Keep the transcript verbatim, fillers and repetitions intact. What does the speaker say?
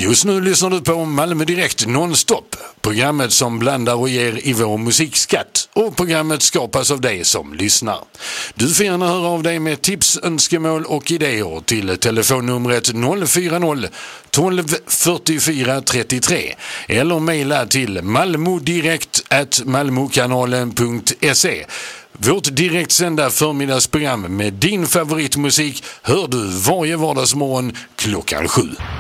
Just nu lyssnar du på Malmö Direkt nonstop. Programmet som blandar och ger i vår musikskatt. Och programmet skapas av dig som lyssnar. Du får gärna höra av dig med tips, önskemål och idéer till telefonnumret noll fyra noll tolv fyrtiofyra trettiotre eller mejla till malmodirekt at malmokanalen punkt se. Vårt direktsända förmiddagsprogram med din favoritmusik hör du varje vardagsmorgon klockan sju.